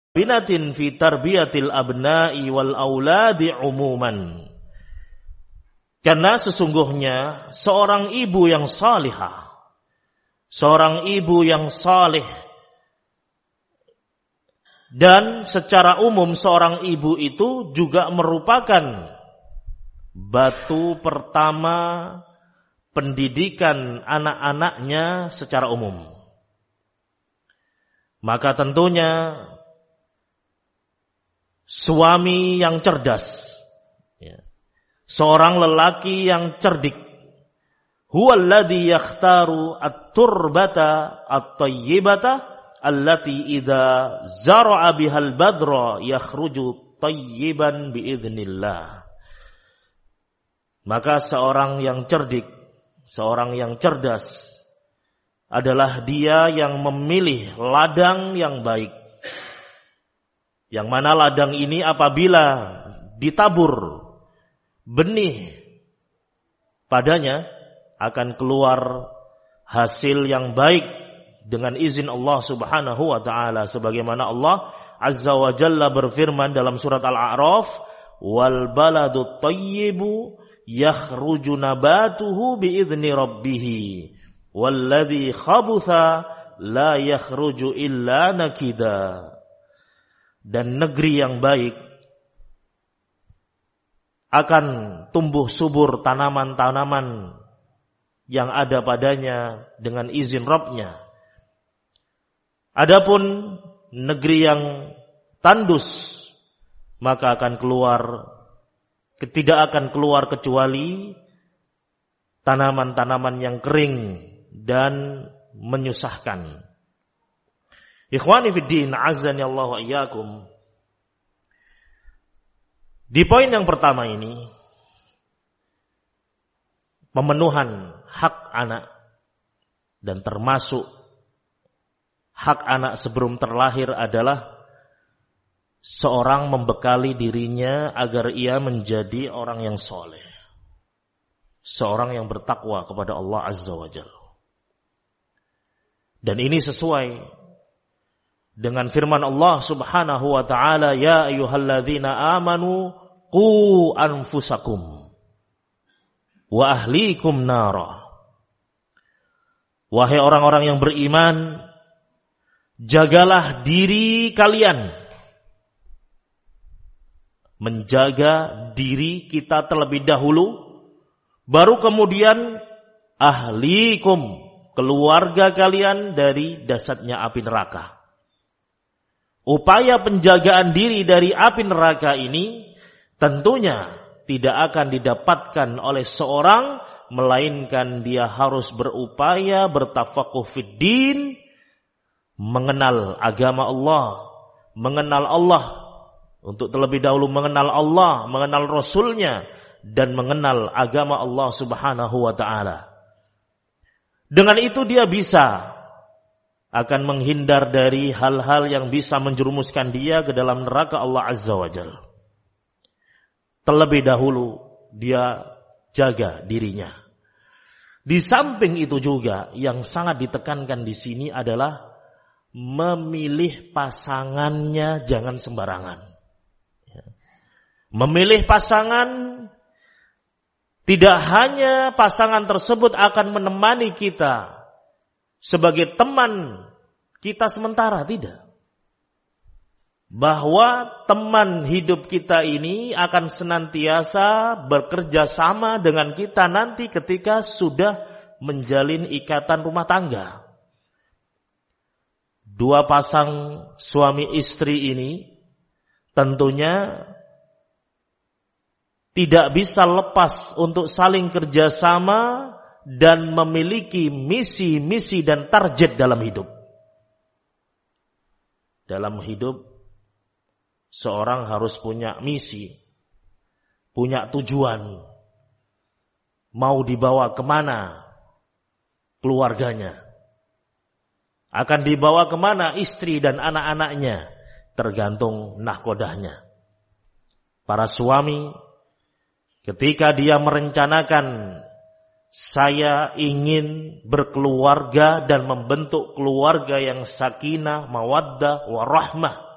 binatin fi tarbiyatil abna'i wal auladi umuman. Karena sesungguhnya seorang ibu yang salihah, seorang ibu yang saleh, dan secara umum seorang ibu itu juga merupakan batu pertama pendidikan anak-anaknya secara umum. Maka tentunya suami yang cerdas, seorang lelaki yang cerdik, huwallazi yakhtaru at-turbata at-tayyibata allati idza zara'a bihal badra yakhruju tayyiban biidznillah. Maka seorang yang cerdik, seorang yang cerdas adalah dia yang memilih ladang yang baik. Yang mana ladang ini apabila ditabur benih padanya akan keluar hasil yang baik dengan izin Allah Subhanahu wa taala, sebagaimana Allah Azza wa Jalla berfirman dalam surat Al-A'raf, wal baladut thayyibu yakhruju nabatuhu biidzni rabbih walladzi khabutha la yakhruju illa nakida. Dan negeri yang baik akan tumbuh subur tanaman-tanaman yang ada padanya dengan izin Rabb-nya. Adapun negeri yang tandus maka tidak akan keluar kecuali tanaman-tanaman yang kering dan menyusahkan. Ikhwani fiddin, azani Allah wa iyyakum. Di poin yang pertama ini, pemenuhan hak anak, dan termasuk hak anak sebelum terlahir adalah seorang membekali dirinya agar ia menjadi orang yang soleh, seorang yang bertakwa kepada Allah Azza wa Jalla. Dan ini sesuai dengan firman Allah Subhanahu wa taala, ya ayyuhalladzina amanu qu anfusakum wa ahlikum nara. Wahai orang-orang yang beriman, jagalah diri kalian. Menjaga diri kita terlebih dahulu, baru kemudian ahlikum, keluarga kalian dari dahsyatnya api neraka. Upaya penjagaan diri dari api neraka ini tentunya tidak akan didapatkan oleh seorang, melainkan dia harus berupaya bertafaqquh fiddin, mengenal agama Allah, mengenal Allah, untuk terlebih dahulu mengenal Allah, mengenal Rasulnya, dan mengenal agama Allah Subhanahu wa ta'ala. Dengan itu dia bisa akan menghindar dari hal-hal yang bisa menjerumuskan dia ke dalam neraka Allah Azza wa Jalla. Terlebih dahulu dia jaga dirinya. Di samping itu juga yang sangat ditekankan di sini adalah memilih pasangannya jangan sembarangan. Memilih pasangan, tidak hanya pasangan tersebut akan menemani kita sebagai teman kita sementara, tidak. Bahwa teman hidup kita ini akan senantiasa bekerja sama dengan kita nanti ketika sudah menjalin ikatan rumah tangga. Dua pasang suami istri ini tentunya tidak bisa lepas untuk saling kerjasama dan memiliki misi-misi dan target dalam hidup. Dalam hidup, seorang harus punya misi, punya tujuan. Mau dibawa kemana keluarganya? Akan dibawa kemana istri dan anak-anaknya? Tergantung nahkodahnya. Para suami, ketika dia merencanakan, saya ingin berkeluarga dan membentuk keluarga yang sakinah, mawaddah, warahmah,